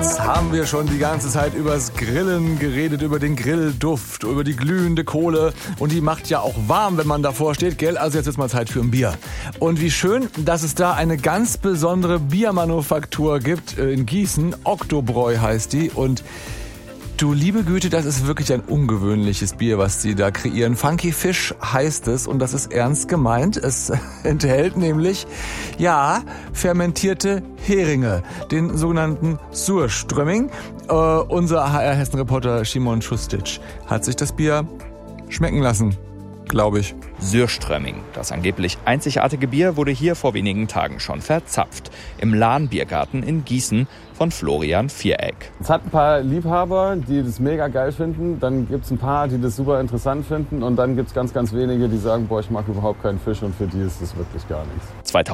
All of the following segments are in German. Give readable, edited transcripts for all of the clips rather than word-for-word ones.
Jetzt haben wir schon die ganze Zeit übers Grillen geredet, über den Grillduft, über die glühende Kohle. Und die macht ja auch warm, wenn man davor steht, gell? Also jetzt ist mal Zeit für ein Bier. Und wie schön, dass es da eine ganz besondere Biermanufaktur gibt in Gießen. Oktobräu heißt die. Und du liebe Güte, das ist wirklich ein ungewöhnliches Bier, was sie da kreieren. Funky Fish heißt es und das ist ernst gemeint. Es enthält nämlich, fermentierte Heringe, den sogenannten Surströmming. Unser HR-Hessen-Reporter Szymon Schustic hat sich das Bier schmecken lassen, glaube ich. Surströmming, das angeblich einzigartige Bier, wurde hier vor wenigen Tagen schon verzapft. Im Lahn-Biergarten in Gießen von Florian Viereck. Es hat ein paar Liebhaber, die das mega geil finden. Dann gibt es ein paar, die das super interessant finden. Und dann gibt es ganz, ganz wenige, die sagen, ich mag überhaupt keinen Fisch. Und für die ist das wirklich gar nichts.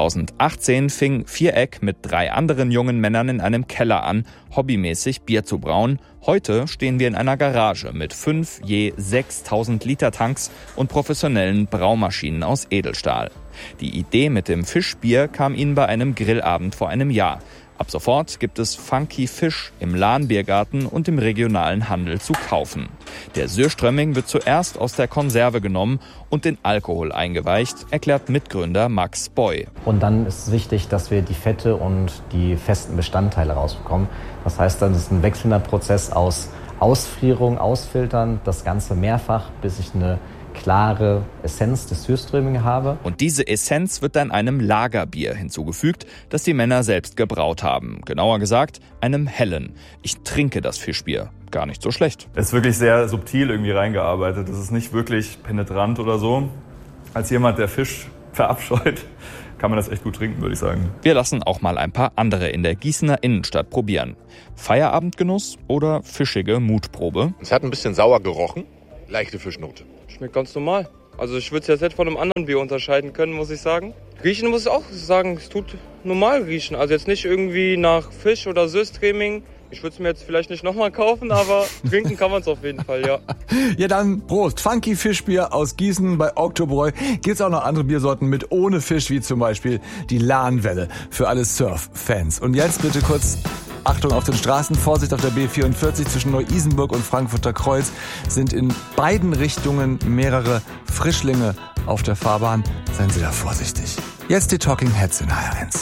2018 fing Viereck mit 3 anderen jungen Männern in einem Keller an, hobbymäßig Bier zu brauen. Heute stehen wir in einer Garage mit 5 je 6.000 Liter Tanks und professionellen Braumaschinen aus Edelstahl. Die Idee mit dem Fischbier kam ihnen bei einem Grillabend vor einem Jahr. Ab sofort gibt es Funky Fish im Lahn-Biergarten und im regionalen Handel zu kaufen. Der Surströmming wird zuerst aus der Konserve genommen und in Alkohol eingeweicht, erklärt Mitgründer Max Boy. Und dann ist es wichtig, dass wir die Fette und die festen Bestandteile rausbekommen. Das heißt, dann ist ein wechselnder Prozess aus Ausfrierung, Ausfiltern, das Ganze mehrfach, bis ich eine klare Essenz des Surströmming habe. Und diese Essenz wird dann einem Lagerbier hinzugefügt, das die Männer selbst gebraut haben. Genauer gesagt, einem hellen. Ich trinke das Fischbier. Gar nicht so schlecht. Es ist wirklich sehr subtil irgendwie reingearbeitet. Es ist nicht wirklich penetrant oder so. Als jemand, der Fisch verabscheut, kann man das echt gut trinken, würde ich sagen. Wir lassen auch mal ein paar andere in der Gießener Innenstadt probieren. Feierabendgenuss oder fischige Mutprobe? Es hat ein bisschen sauer gerochen. Leichte Fischnote. Schmeckt ganz normal. Also ich würde es jetzt nicht von einem anderen Bier unterscheiden können, muss ich sagen. Riechen muss ich auch sagen, es tut normal riechen. Also jetzt nicht irgendwie nach Fisch oder Surströmming. Ich würde es mir jetzt vielleicht nicht nochmal kaufen, aber trinken kann man es auf jeden Fall, ja. Ja, dann Prost. Funky Fischbier aus Gießen bei Oktobräu. Gibt's auch noch andere Biersorten mit ohne Fisch, wie zum Beispiel die Lahnwelle für alle Surf-Fans. Und jetzt bitte kurz Achtung auf den Straßen, Vorsicht auf der B44 zwischen Neu-Isenburg und Frankfurter Kreuz sind in beiden Richtungen mehrere Frischlinge auf der Fahrbahn. Seien Sie da vorsichtig. Jetzt die Talking Heads in HR1.